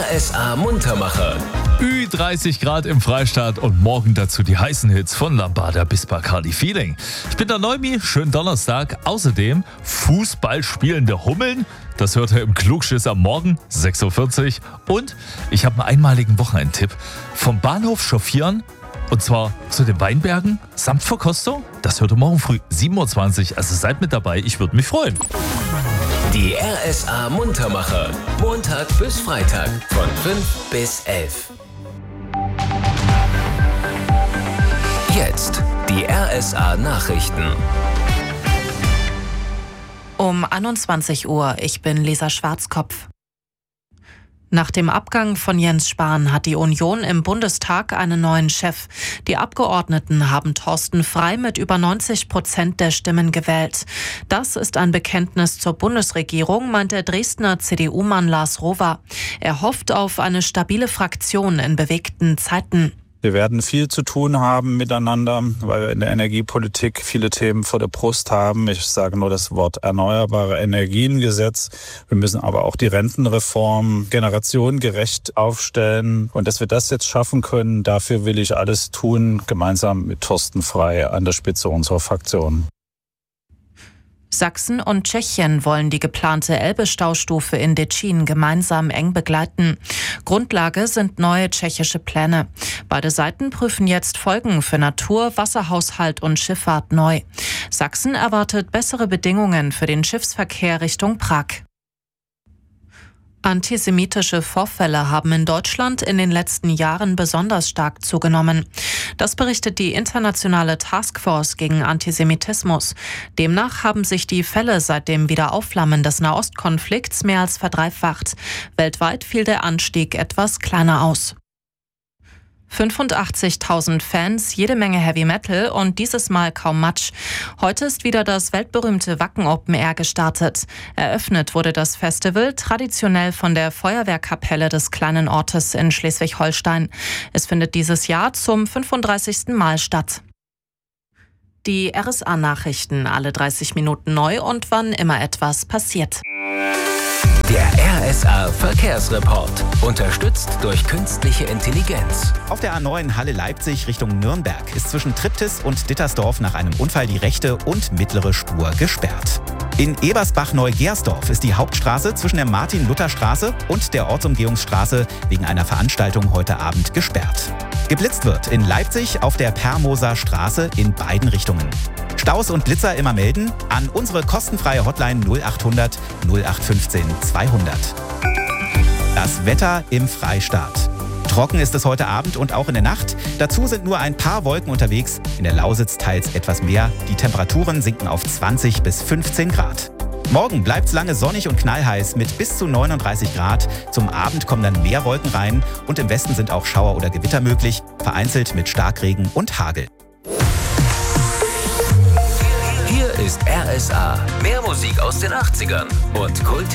RSA Muntermacher. Ü30 Grad im Freistaat und morgen dazu die heißen Hits von Lambada bis Bacardi Feeling. Ich bin der Neumi, schönen Donnerstag. Außerdem Fußball spielende Hummeln. Das hört ihr im Klugschiss am Morgen, 6.40 Uhr. Und ich habe einen einmaligen Wochenendtipp. Vom Bahnhof chauffieren, und zwar zu den Weinbergen samt Verkostung. Das hört ihr morgen früh 7.20 Uhr. Also seid mit dabei, ich würde mich freuen. Die RSA Muntermacher. Montag bis Freitag von 5 bis 11. Jetzt die RSA Nachrichten. Um 21 Uhr, ich bin Lisa Schwarzkopf. Nach dem Abgang von Jens Spahn hat die Union im Bundestag einen neuen Chef. Die Abgeordneten haben Thorsten Frey mit über 90% der Stimmen gewählt. Das ist ein Bekenntnis zur Bundesregierung, meint der Dresdner CDU-Mann Lars Rohwer. Er hofft auf eine stabile Fraktion in bewegten Zeiten. Wir werden viel zu tun haben miteinander, weil wir in der Energiepolitik viele Themen vor der Brust haben. Ich sage nur das Wort Erneuerbare Energiengesetz. Wir müssen aber auch die Rentenreform generationengerecht aufstellen. Und dass wir das jetzt schaffen können, dafür will ich alles tun, gemeinsam mit Thorsten Frey an der Spitze unserer Fraktion. Sachsen und Tschechien wollen die geplante Elbe-Staustufe in Děčín gemeinsam eng begleiten. Grundlage sind neue tschechische Pläne. Beide Seiten prüfen jetzt Folgen für Natur, Wasserhaushalt und Schifffahrt neu. Sachsen erwartet bessere Bedingungen für den Schiffsverkehr Richtung Prag. Antisemitische Vorfälle haben in Deutschland in den letzten Jahren besonders stark zugenommen. Das berichtet die internationale Taskforce gegen Antisemitismus. Demnach haben sich die Fälle seit dem Wiederaufflammen des Nahostkonflikts mehr als verdreifacht. Weltweit fiel der Anstieg etwas kleiner aus. 85.000 Fans, jede Menge Heavy Metal und dieses Mal kaum Matsch. Heute ist wieder das weltberühmte Wacken Open Air gestartet. Eröffnet wurde das Festival traditionell von der Feuerwehrkapelle des kleinen Ortes in Schleswig-Holstein. Es findet dieses Jahr zum 35. Mal statt. Die RSA-Nachrichten alle 30 Minuten neu und wann immer etwas passiert. Der RSA Verkehrsreport. Unterstützt durch künstliche Intelligenz. Auf der A9 Halle Leipzig Richtung Nürnberg ist zwischen Triptis und Dittersdorf nach einem Unfall die rechte und mittlere Spur gesperrt. In Ebersbach-Neugersdorf ist die Hauptstraße zwischen der Martin-Luther-Straße und der Ortsumgehungsstraße wegen einer Veranstaltung heute Abend gesperrt. Geblitzt wird in Leipzig auf der Permoser Straße in beiden Richtungen. Staus und Blitzer immer melden an unsere kostenfreie Hotline 0800 0815 200. Das Wetter im Freistaat. Trocken ist es heute Abend und auch in der Nacht. Dazu sind nur ein paar Wolken unterwegs. In der Lausitz teils etwas mehr. Die Temperaturen sinken auf 20 bis 15 Grad. Morgen bleibt es lange sonnig und knallheiß mit bis zu 39 Grad. Zum Abend kommen dann mehr Wolken rein und im Westen sind auch Schauer oder Gewitter möglich, vereinzelt mit Starkregen und Hagel. Hier ist RSA. Mehr Musik aus den 80ern und Kult.